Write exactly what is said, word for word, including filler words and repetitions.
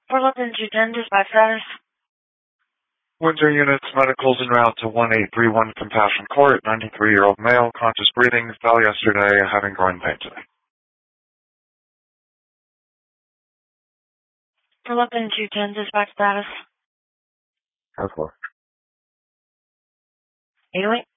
For London two ten, dispatch status. Windsor units, medicals en route to one eight three one Compassion Court, ninety-three-year-old male, conscious breathing, fell yesterday, having groin pain today. For London two ten, dispatch status. How far? eight oh eight.